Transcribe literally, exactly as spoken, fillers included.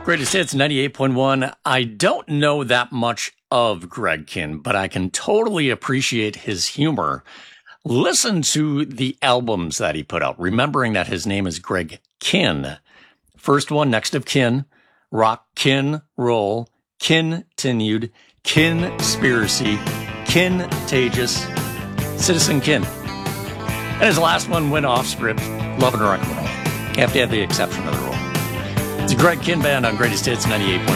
Greatest Hits ninety-eight point one. I don't know that much of Greg Kihn, but I can totally appreciate his humor. Listen to the albums that he put out, remembering that his name is Greg Kihn. First one, Next of Kin, Rock Kin Roll, Continued, Kinspiracy, Kintagious, Citizen Kin. And his last one went off script, Love and Rock and Roll. You have to have the exception of the rule. It's a Greg Kihn Band on Greatest Hits ninety-eight point one.